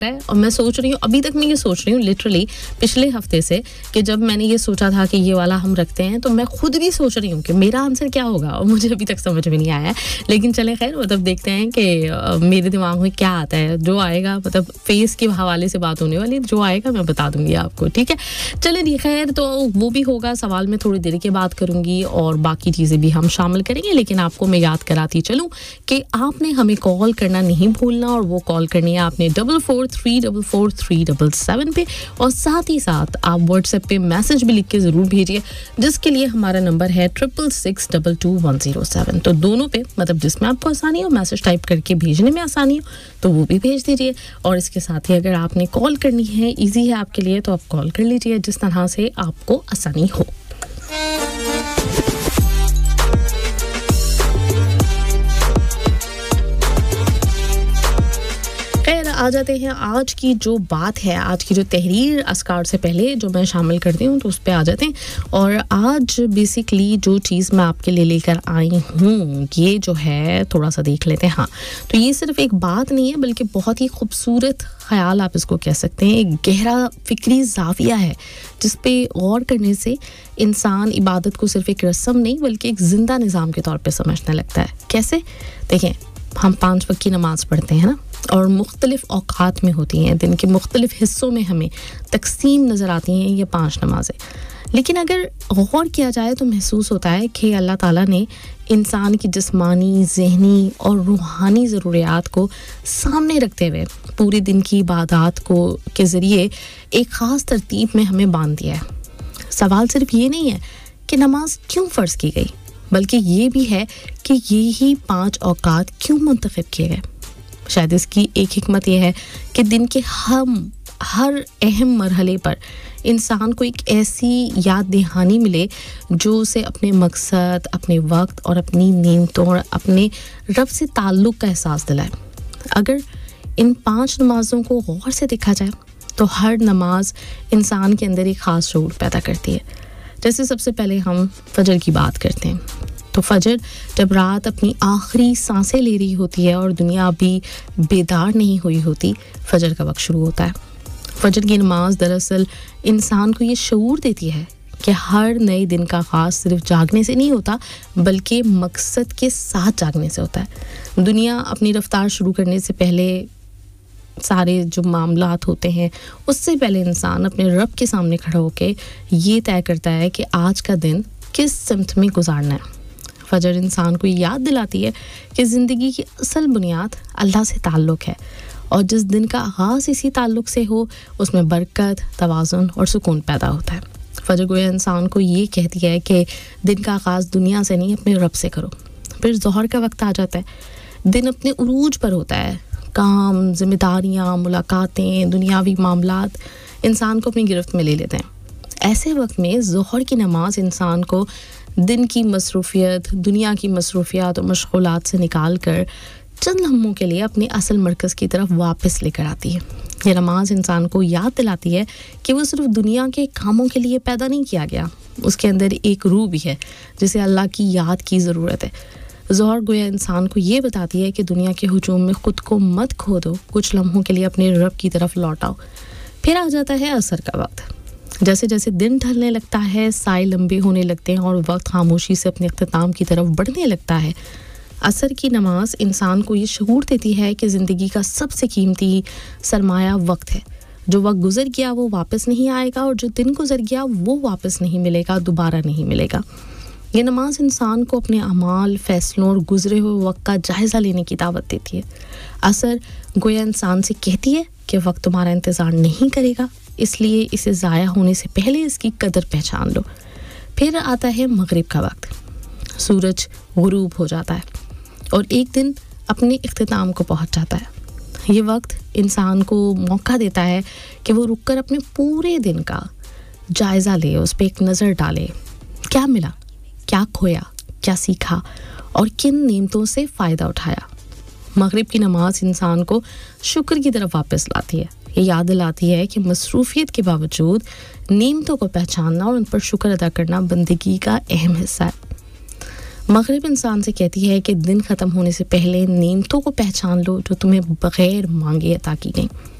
है और मैं सोच रही हूँ, अभी तक मैं ये सोच रही हूँ लिटरली पिछले हफ्ते से कि जब मैंने ये सोचा था कि ये वाला हम रखते हैं तो मैं खुद भी सोच रही हूँ कि मेरा आंसर क्या होगा और मुझे अभी तक समझ में नहीं आया है. लेकिन चले खैर मतलब देखते हैं कि मेरे दिमाग में क्या आता है. जो आएगा मतलब फेस के हवाले से बात होने वाली, जो आएगा मैं बता दूंगी आपको. ठीक है, चले नहीं खैर, तो वो भी होगा. सवाल में थोड़ी देर के बाद करूंगी और बाकी चीज़ें भी हम शामिल करेंगे. लेकिन आपको मैं याद कराती चलूँ कि आपने हमें कॉल करना नहीं भूलना और वो कॉल करनी है आपने 44344377 पे और साथ ही साथ आप व्हाट्सएप पे मैसेज भी लिख के ज़रूर भेजिए, जिसके लिए हमारा नंबर है 66622107. तो दोनों पे मतलब जिसमें आपको आसानी हो, मैसेज टाइप करके भेजने में आसानी हो तो वो भी भेज दीजिए. और इसके साथ ही अगर आपने कॉल करनी है, ईजी है आपके लिए, तो आप कॉल कर लीजिए जिस तरह से आपको आसानी हो. आ जाते हैं आज की जो बात है, आज की जो तहरीर अस्कार से पहले जो मैं शामिल करती हूँ तो उस पे आ जाते हैं. और आज बेसिकली जो चीज़ मैं आपके लिए लेकर आई हूँ ये जो है थोड़ा सा देख लेते हैं. हाँ, तो ये सिर्फ एक बात नहीं है बल्कि बहुत ही खूबसूरत ख्याल आप इसको कह सकते हैं. एक गहरा फिक्री ज़ाविया है जिस पे गौर करने से इंसान इबादत को सिर्फ एक रस्म नहीं बल्कि एक ज़िंदा निज़ाम के तौर पे समझने लगता है. कैसे? देखें, हम 5 वक्त की नमाज़ पढ़ते हैं ना, और मुख्तलिफ औकात में होती हैं, दिन के मुख्तलिफ हिस्सों में हमें तकसीम नज़र आती हैं ये 5 नमाज़ें. लेकिन अगर गौर किया जाए तो महसूस होता है कि अल्लाह ताला ने इंसान की जिस्मानी, ज़हनी और रूहानी ज़रूरियात को सामने रखते हुए पूरे दिन की इबादत को के ज़रिए एक ख़ास तरतीब में हमें बांध दिया है. सवाल सिर्फ ये नहीं है कि नमाज क्यों फ़र्ज़ की गई, बल्कि ये भी है कि यही 5 औकात क्यों मुंतखब किए गए. शायद इसकी एक हिकमत यह है कि दिन के हर अहम मरहले पर इंसान को एक ऐसी याद दहानी मिले जो उसे अपने मकसद, अपने वक्त और अपनी नेमतों और अपने रब से ताल्लुक़ का एहसास दिलाए. अगर इन 5 नमाज़ों को गौर से देखा जाए तो हर नमाज इंसान के अंदर एक ख़ास शऊर पैदा करती है. जैसे सबसे पहले हम फजर की बात करते हैं तो फजर जब रात अपनी आखिरी सांसें ले रही होती है और दुनिया अभी बेदार नहीं हुई होती, फजर का वक्त शुरू होता है. फजर की नमाज दरअसल इंसान को ये शऊर देती है कि हर नए दिन का आगाज़ सिर्फ जागने से नहीं होता बल्कि मकसद के साथ जागने से होता है. दुनिया अपनी रफ्तार शुरू करने से पहले सारे जो मामलात होते हैं उससे पहले इंसान अपने रब के सामने खड़ा होकर ये तय करता है कि आज का दिन किस सिमत में गुजारना है. फजर इंसान को याद दिलाती है कि ज़िंदगी की असल बुनियाद अल्लाह से ताल्लुक़ है और जिस दिन का आगाज़ इसी ताल्लुक़ से हो उसमें बरकत, तवाज़ुन और सुकून पैदा होता है. फजर गोया इंसान को ये कहती है कि दिन का आगाज़ दुनिया से नहीं अपने रब से करो. फिर ज़ोहर का वक्त आ जाता है. दिन अपने उरूज पर होता है. काम, ज़िम्मेदारियाँ, मुलाकातें, दुनियावी मामलात इंसान को अपनी गिरफ्त में ले लेते हैं. ऐसे वक्त में ज़ोहर की नमाज इंसान को दिन की मसरूफ़ियत, दुनिया की मसरूफ़ियत और मशगूलात से निकाल कर चंद लम्हों के लिए अपने असल मरकज़ की तरफ वापस लेकर आती है. ये नमाज इंसान को याद दिलाती है कि वो सिर्फ दुनिया के कामों के लिए पैदा नहीं किया गया, उसके अंदर एक रूह भी है जिसे अल्लाह की याद की ज़रूरत है. ज़ोहर गोया इंसान को ये बताती है कि दुनिया के हुजूम में ख़ुद को मत खो दो, कुछ लम्हों के लिए अपने रब की तरफ लौट आओ. फिर आ जाता है असर का वक्त. जैसे जैसे दिन ढलने लगता है, साए लंबे होने लगते हैं और वक्त खामोशी से अपने इख्तिताम की तरफ बढ़ने लगता है. असर की नमाज इंसान को ये शऊर देती है कि ज़िंदगी का सबसे कीमती सरमाया वक्त है. जो वक्त गुजर गया वो वापस नहीं आएगा और जो दिन गुजर गया वो वापस नहीं मिलेगा, दोबारा नहीं मिलेगा. ये नमाज इंसान को अपने अमाल, फ़ैसलों और गुजरे हुए वक्त का जायज़ा लेने की दावत देती है. असर गोया इंसान से कहती है कि वक्त तुम्हारा इंतज़ार नहीं करेगा, इसलिए इसे ज़ाया होने से पहले इसकी कदर पहचान लो. फिर आता है मगरिब का वक्त. सूरज गुरूब हो जाता है और एक दिन अपने इख्तिताम को पहुंच जाता है. ये वक्त इंसान को मौका देता है कि वो रुककर अपने पूरे दिन का जायज़ा ले, उस पर एक नज़र डाले. क्या मिला, क्या खोया, क्या सीखा और किन नेमतों से फ़ायदा उठाया. मगरिब की नमाज इंसान को शुक्र की तरफ वापस लाती है. ये याद दिलाती है कि मसरूफ़ियत के बावजूद नेमतों को पहचानना और उन पर शुक्र अदा करना बंदगी का अहम हिस्सा है. मगरिब इंसान से कहती है कि दिन ख़त्म होने से पहले नेमतों को पहचान लो जो तुम्हें बग़ैर मांगे अता की गई.